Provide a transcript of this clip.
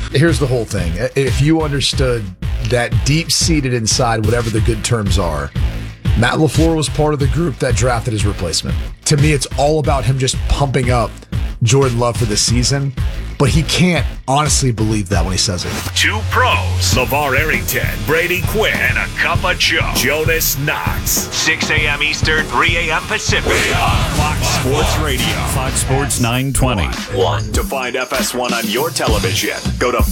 Here's the whole thing. If you understood that deep-seated inside, whatever the good terms are, Matt LaFleur was part of the group that drafted his replacement. To me, it's all about him just pumping up Jordan Love for the season, but he can't honestly believe that when he says it. Two pros, LeVar Arrington, Brady Quinn, and a cup of Joe, Jonas Knox. 6 a.m. Eastern, 3 a.m. Pacific. Fox Sports Radio. Fox Sports 920. To find FS1 on your television, go to